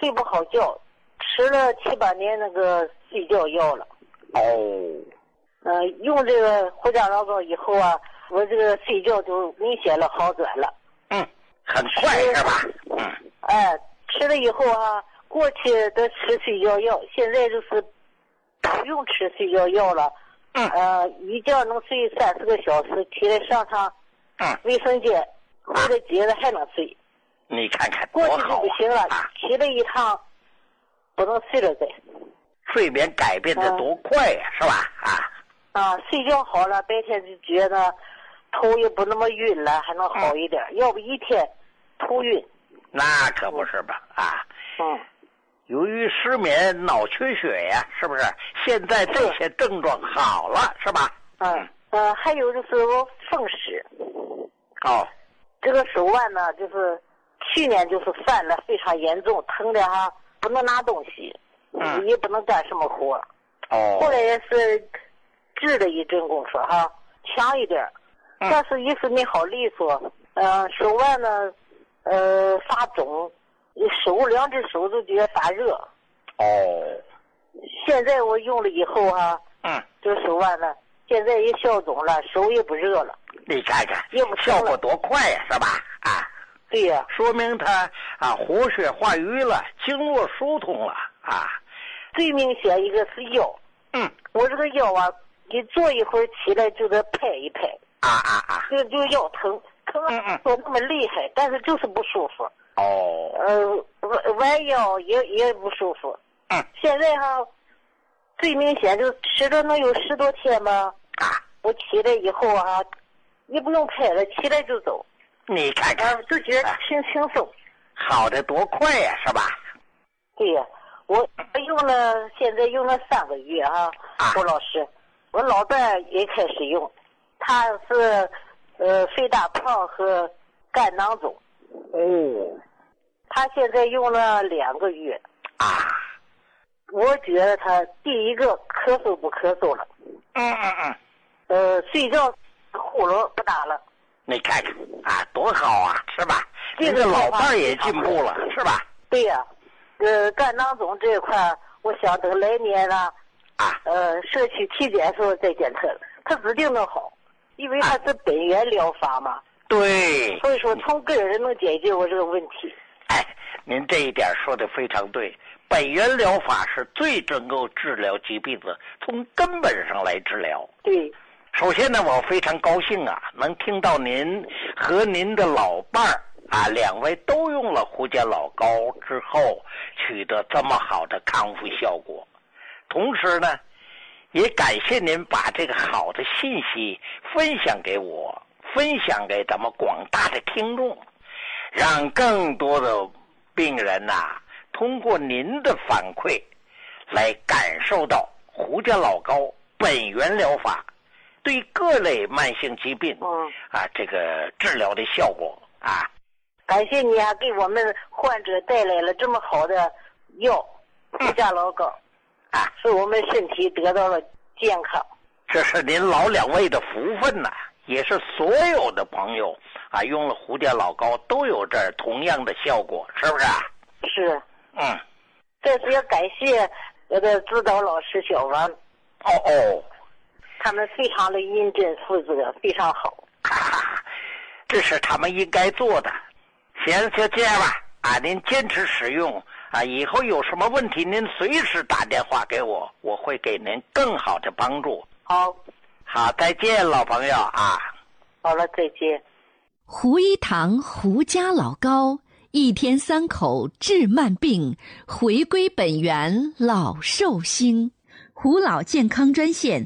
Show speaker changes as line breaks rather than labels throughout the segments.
睡不好觉，吃了7、8年那个睡觉药了。用这个胡家老膏以后啊，我这个睡觉就明显了好转了。
很快是吧？
吃了以后啊，过去的吃睡觉药，现在就是不用吃睡觉药了。一觉能睡30个小时，起来上趟卫生间，回来接着还能睡。
你看看
过去就
多好
不行了，起来一趟不能睡了再。
睡眠改变的多快呀，是吧？
睡觉好了，白天就觉得头也不那么晕了，还能好一点。要不一天头晕。
那可不是吧？由于失眠、脑缺血呀，是不是？现在这些症状好了，是吧？
还有就是我风湿。这个手腕呢，就是去年就是犯了非常严重，疼的不能拿东西，也不能干什么活。后来也是治了一阵功夫强一点，但是一时没好利索。手腕呢，发肿，2只手都觉得发热。现在我用了以后这手腕呢，现在也消肿了，手也不热了。
你看看，
也不
效果多快呀，是吧？
对呀，
说明它活血化瘀了，经络疏通了
最明显一个是腰。我这个腰你坐一会儿起来就得拍一拍。就腰疼说那么厉害，但是就是不舒服。弯腰也不舒服。现在最明显就吃了能有10多天吧。我起来以后也不用拍了，起来就走。
你看看，
就觉得挺轻松。
好的多快呀，是吧？
对呀，我现在用了3个月胡老师，我老伴也开始用，他是肺大胖和肝囊肿。他现在用了2个月。我觉得他第一个咳嗽不咳嗽了。睡觉呼噜不打了。
你看看多好是吧？这个老伴儿也进步了，是吧？
对呀，肝囊肿这一块，我想等来年社区体检的时候再检测，他指定能好，因为他是本源疗法嘛。
对。
所以说从根儿能解决我这个问题。
您这一点说的非常对，本源疗法是最能够治疗疾病的，从根本上来治疗。
对。
首先呢，我非常高兴能听到您和您的老伴儿2位都用了胡家老膏之后取得这么好的康复效果。同时呢，也感谢您把这个好的信息分享给我，分享给咱们广大的听众，让更多的病人通过您的反馈来感受到胡家老膏本源疗法对各类慢性疾病这个治疗的效果
感谢你给我们患者带来了这么好的药胡家老膏使我们身体得到了健康。
这是您老2位的福分也是所有的朋友用了胡家老膏都有这同样的效果，是不是
是。这次也感谢我的指导老师小王。他们非常的认真负责，非常好。
这是他们应该做的。行，就这样吧您坚持使用以后有什么问题您随时打电话给我，我会给您更好的帮助。好，再见老朋友
好了，再见。
胡一堂胡家老膏，1天3口治慢病，回归本源老寿星。胡老健康专线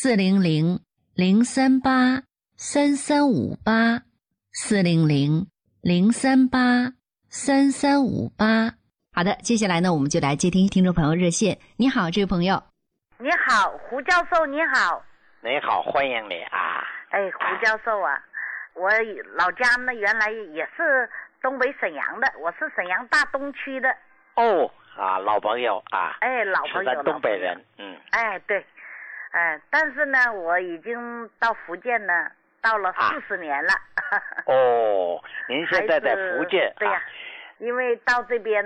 400-038-3358，400-038-3358。好的，接下来呢，我们就来接听听众朋友热线。你好，这位朋友。
你好，胡教授，你好。
你好，欢迎你
胡教授我老家呢原来也是东北沈阳的，我是沈阳大东区的。
老朋友
老朋友，
是咱东北人。
对。但是呢，我已经到福建呢，到了40年了。
您现在在福建？
对呀，因为到这边